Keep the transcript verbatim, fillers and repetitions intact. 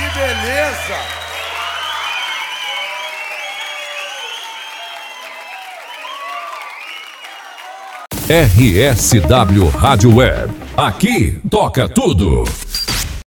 beleza! R S W Rádio Web. Aqui toca tudo.